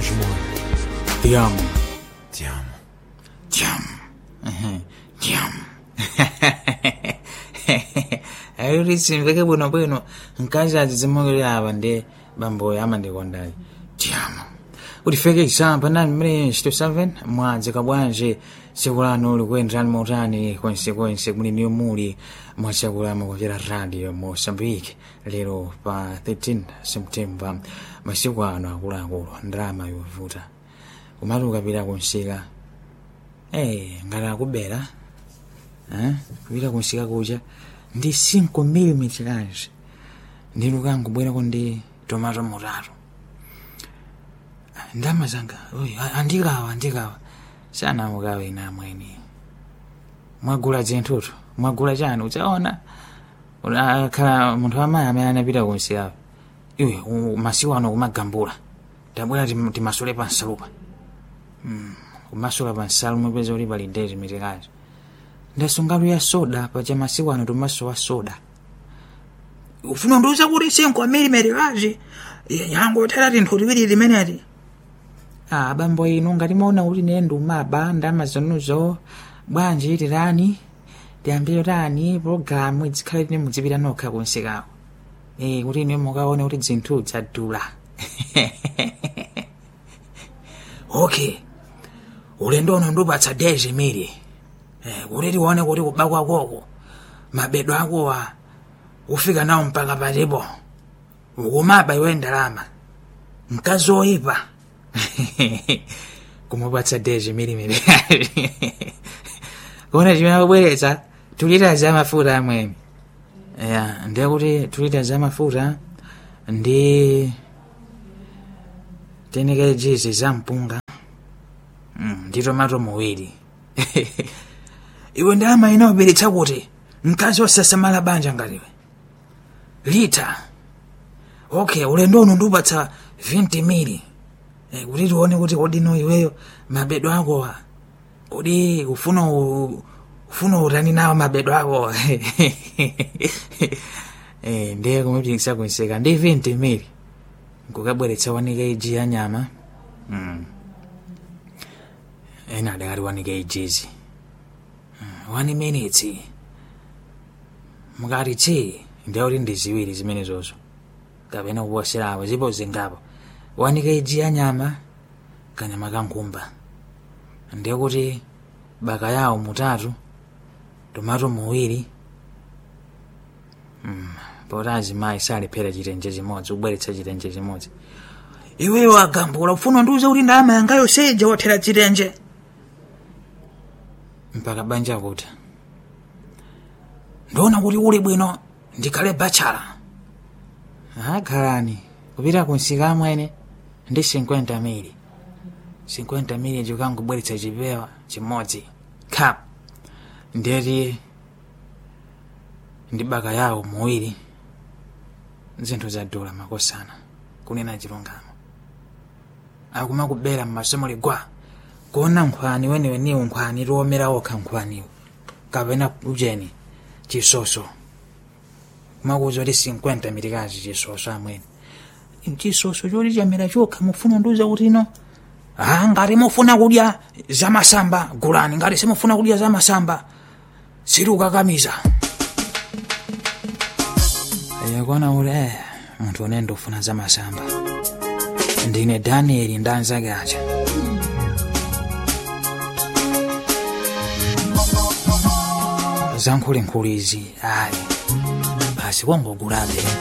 amor. Ti amo. Ti amo. Ti amo. Ti amo. Ayuri simveke bwino nkazi azimogera abande bambo yamandikondayo. Ti amo. Ulifeke isamba nani mre 7 mwanze kabwanje sikulano ulikwendani motani konsekonse muli muli mwachakulama kuchera radio Mozambique lero pa 13 September masiku ano akuluakulu ndrama yovuta kumati ukapita kunsika ngati akubera kupita kunsika kucha ndi 5 mm kanji ndilukangu bwerako ndi tomato mutatu ndama zanga andikawa sana mugawe ina mweni mwagula zinthutu mwagula chani uchaona khala munthu wamayi amene anapita kunsika iwe masiku ano kumagambula tabwera timasule pansalupa kumasula pansalu mwepeza kuti pali ndezi mitikazi ndasungatu ya soda pacha masiku ano tumasowa soda ufuna ndiuza kuti 5 mm kazi yangu tera tinthu tiwiri limeneti bambo inu ngati maona kuti ne ndumaba ndama zonuzo bwanji tirani tiyambire tani programu izikhale tine mudzipita nokha kunsikako kuti ine mukaone kuti zinthu zadula okay ulendo uno ndupatsa days miri kuti tione kuti kubakwa kwako mabedo akowa ufika nawo mpaka palipo ukumaba iwe ndalama mkazi oyipa kumupatsa days miri kuona chimene akubweretsa tulita za mafuta amweni ndiye kuti tulita za mafuta ndi teneke jizi za mpunga ndi tomato muwiri iwe ndalama inaoberetsa kuti mkazi osasamala banja ngatiwe lita okay ulendo uno ndupatsa 20 mili kuti tione kuti kodino iweyo mabedo ako kodi ufuna utani nawo mabedo ako ndiye kumupikisa kunseka ndi 20 mili nkukabweretsa 1 kg ya nyama ena adakati 1 kg 1 minute mukati chi ndiye kuti ndi ziwiri zimene zozo kapena kuposerapo zipo zingapo 1 kg ya nyama kanyama kankumba ndiye kuti baka yawo mutatu tomato muwiri potazi mayi salephera chitenje chimodzi ubweretsa chitenje chimodzi iweyo agambula ufuna ndiuze kuti ndalama yangayo seja wothera chitenje mpaka banja kuti ndiona kuti uli bwino ndikhale bachala khalani kupita kunsika amwene ndi 50 mili 50 mili jukangubweretsa chipewa chimodzi kap ndeti ndi baka yawo muwiri zinthu zadula makosana kunena chilungamo akumakubera mmasomo ligwa kuona nkhwani weniweniwo nkhwani tiwomera okha nkhwaniwo kapena ujeni chisoso kumakuza kuti 50 milikazi chisoso amwene chisoso choti chamera chokha mufuna ndiuza kuti ino ngati mufuna kudya zamasamba gulani ngati simufuna kudya zamasamba siri ukakamiza yakona kuti munthu une ndofuna zamasamba ndine Daniel ndanzake aja zankhulinkhulizi basi wongogulabe